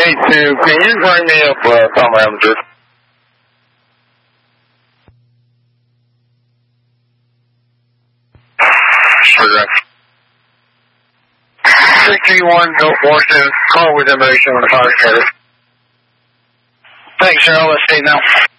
882, can you bring me up some amateurs? Sure. 61, no Washington, call with information on the fire service. Thanks, Cheryl. Let's see now.